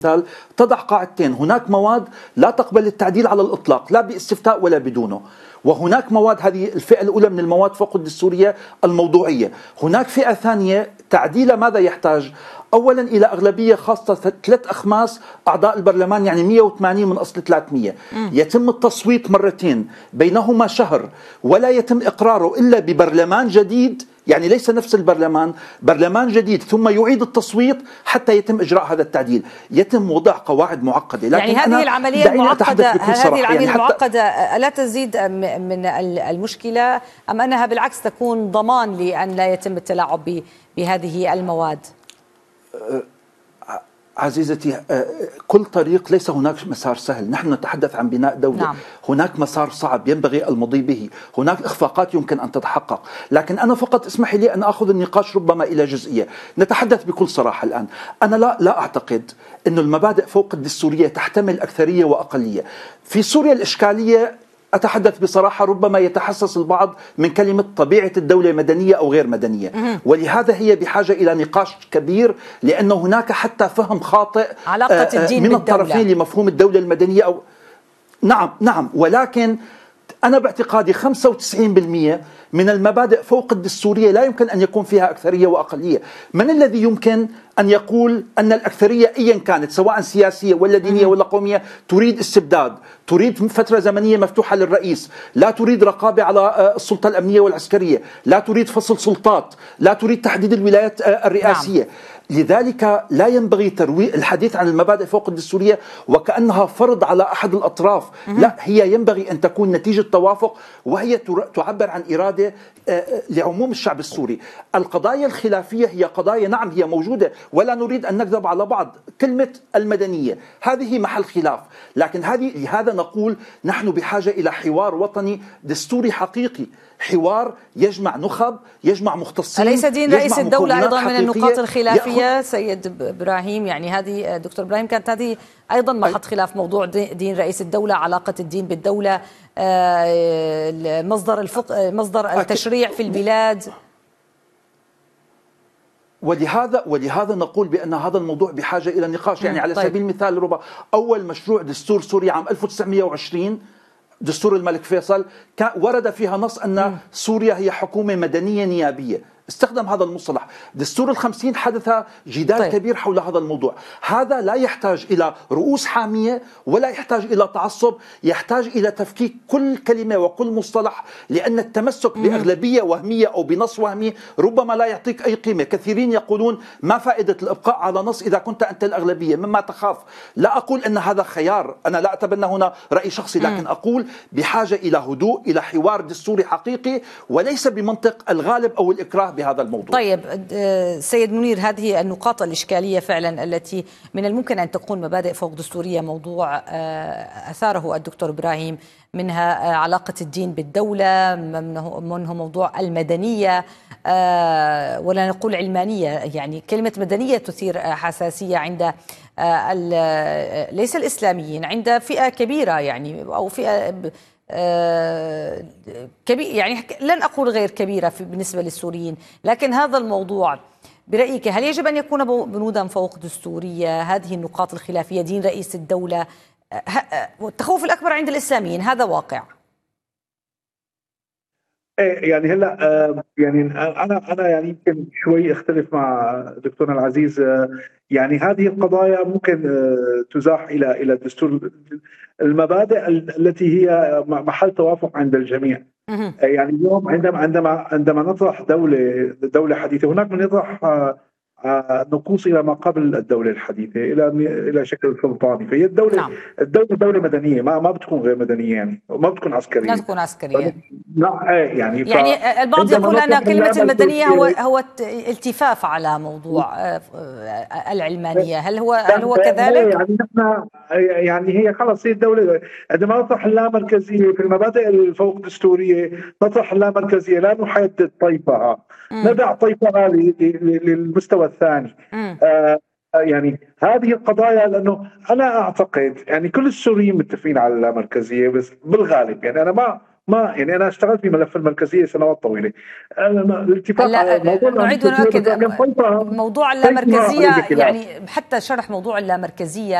تضع قاعدتين: هناك مواد لا تقبل التعديل على الإطلاق لا باستفتاء ولا بدونه، وهناك مواد، هذه الفئة الأولى من المواد فوق الدستورية الموضوعية. هناك فئة ثانية تعديل ماذا يحتاج؟ أولا إلى أغلبية خاصة 3/5 أعضاء البرلمان، يعني 180 من أصل 300. يتم التصويت مرتين بينهما شهر، ولا يتم إقراره إلا ببرلمان جديد، يعني ليس نفس البرلمان، برلمان جديد، ثم يعيد التصويت حتى يتم إجراء هذا التعديل. يتم وضع قواعد معقدة. لكن يعني هذه العملية المعقدة، ألا تزيد من المشكلة، أم أنها بالعكس تكون ضمان لأن لا يتم التلاعب بهذه المواد؟ عزيزتي، كل طريق، ليس هناك مسار سهل. نحن نتحدث عن بناء دولة. نعم. هناك مسار صعب ينبغي المضي به، هناك إخفاقات يمكن أن تتحقق، لكن أنا فقط اسمحي لي أن أخذ النقاش ربما إلى جزئية. نتحدث بكل صراحة الآن. أنا لا أعتقد أن المبادئ فوق الدستورية تحتمل أكثرية وأقلية. في سوريا الإشكالية، أتحدث بصراحة، ربما يتحسس البعض من كلمة طبيعة الدولة مدنية أو غير مدنية، ولهذا هي بحاجة إلى نقاش كبير، لأنه هناك حتى فهم خاطئ علاقة الدين من الطرفين لمفهوم الدولة المدنية أو نعم، ولكن أنا باعتقادي 95% من المبادئ فوق الدستورية لا يمكن أن يكون فيها أكثرية وأقلية. من الذي يمكن أن يقول أن الأكثرية أيا كانت، سواء سياسية ولا دينية ولا قومية، تريد استبداد، تريد فترة زمنية مفتوحة للرئيس، لا تريد رقابة على السلطة الأمنية والعسكرية، لا تريد فصل سلطات، لا تريد تحديد الولايات الرئاسية؟ لذلك لا ينبغي ترويج الحديث عن المبادئ فوق الدستورية وكأنها فرض على أحد الأطراف. لا، هي ينبغي أن تكون نتيجة توافق، وهي تعبر عن إرادة لعموم الشعب السوري. القضايا الخلافية هي قضايا، نعم هي موجودة، ولا نريد أن نكذب على بعض. كلمة المدنية هذه محل خلاف، لكن لهذا نقول نحن بحاجة إلى حوار وطني دستوري حقيقي، حوار يجمع نخب، يجمع مختصين. أليس دين رئيس الدولة أيضا من النقاط الخلافية سيد إبراهيم؟ يعني هذه دكتور إبراهيم كانت هذه أيضا محط خلاف، موضوع دين رئيس الدولة، علاقة الدين بالدولة، مصدر التشريع في البلاد. ولهذا نقول بأن هذا الموضوع بحاجة إلى نقاش. يعني على سبيل المثال، أول مشروع دستور سوريا عام 1920، دستور الملك فيصل، ورد فيها نص أن سوريا هي حكومة مدنية نيابية، استخدم هذا المصطلح. دستور ال50 حدث جدال كبير حول هذا الموضوع. هذا لا يحتاج إلى رؤوس حامية ولا يحتاج إلى تعصب، يحتاج إلى تفكيك كل كلمة وكل مصطلح، لأن التمسك بأغلبية وهمية أو بنص وهمي ربما لا يعطيك أي قيمة. كثيرين يقولون: ما فائدة الإبقاء على نص إذا كنت أنت الأغلبية، مما تخاف. لا أقول أن هذا خيار، أنا لا أتبنى هنا رأي شخصي، لكن أقول بحاجة إلى هدوء، إلى حوار دستوري حقيقي، وليس بمنطق الغالب أو الإكراه بهذا الموضوع. طيب سيد منير، هذه النقاط الإشكالية فعلا التي من الممكن أن تكون مبادئ فوق دستورية، موضوع أثاره الدكتور إبراهيم، منها علاقة الدين بالدولة، منه موضوع المدنية، ولا نقول علمانية. يعني كلمة مدنية تثير حساسية عند ليس الإسلاميين، عند فئة كبيرة، يعني أو فئة كبير، يعني لن أقول غير كبيرة بالنسبة للسوريين. لكن هذا الموضوع برأيك هل يجب أن يكون بنودا فوق دستورية؟ هذه النقاط الخلافية، دين رئيس الدولة، والتخوف الأكبر عند الإسلاميين، هذا واقع. يعني هلا يعني انا يعني يمكن شوي اختلف مع دكتورنا العزيز. يعني هذه القضايا ممكن تزاح الى الدستور، المبادئ التي هي محل توافق عند الجميع. يعني اليوم عندما نطرح دوله حديثه، هناك من يطرح نقوص الى ما قبل الدوله الحديثه، الى شكل سلطاني. فهي الدوله دوله مدنيه، ما بتكون غير مدنيه، يعني ما بتكون عسكريه. لا تكون عسكريه. يعني البعض يقول ان كلمه المدنيه هو التفاف على موضوع العلمانيه. هل هو كذلك؟ يعني نحن يعني هي خلص، هي الدوله عندما نطرح اللامركزيه في المبادئ الفوق دستوريه، نطرح اللامركزيه، لا نحدد طيفها، ندع طيفها للمستوى الثاني. يعني هذه القضايا، لانه انا اعتقد يعني كل السوريين متفقين على اللامركزيه، بس بالغالب يعني انا ما يعني انا اشتغلت في ملف المركزيه سنوات طويله. الاتفاق على نعيد ونؤكد موضوع اللامركزيه، يعني حتى شرح موضوع اللامركزيه